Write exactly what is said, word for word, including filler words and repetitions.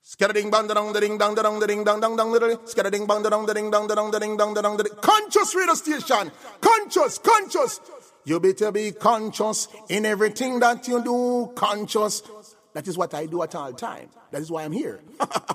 Scarading bang dong the ding dong the dong the ding dong dong dong the scarading bang dong the ding dong the dong the ding dong the dong the conscious radio station. Conscious, conscious. You better be conscious in everything that you do. Conscious. That is what I do at all time. That is why I'm here.